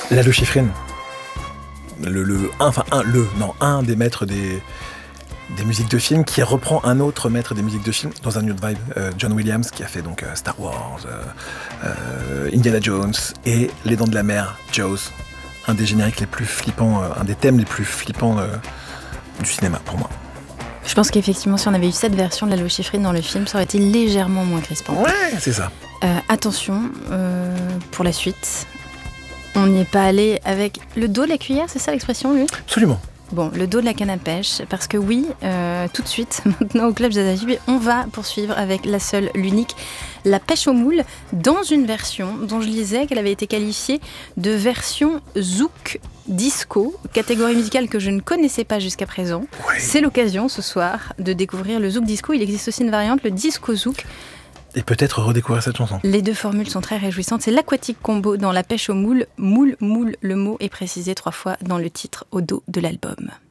Lalo Schifrin. Un des maîtres des musiques de film qui reprend un autre maître des musiques de film dans un autre vibe, John Williams, qui a fait donc Star Wars, Indiana Jones et Les Dents de la Mer, Jaws, un des génériques les plus flippants, un des thèmes les plus flippants du cinéma pour moi. Je pense qu'effectivement, si on avait eu cette version de Lalo Schifrin dans le film, ça aurait été légèrement moins crispant. Ouais, c'est ça. Attention, pour la suite, on n'y est pas allé avec le dos de la cuillère, c'est ça l'expression, lui ? Absolument. Bon, le dos de la canne à pêche, parce que oui, tout de suite, maintenant au Club Zazie, on va poursuivre avec la seule, l'unique, la pêche aux moules, dans une version dont je lisais qu'elle avait été qualifiée de version zouk disco, catégorie musicale que je ne connaissais pas jusqu'à présent. Ouais. C'est l'occasion ce soir de découvrir le zouk disco. Il existe aussi une variante, le disco zouk. Et peut-être redécouvrir cette chanson. Les deux formules sont très réjouissantes. C'est l'Aquatic Combo dans la pêche aux moules. Moule, moule, le mot est précisé 3 fois dans le titre au dos de l'album.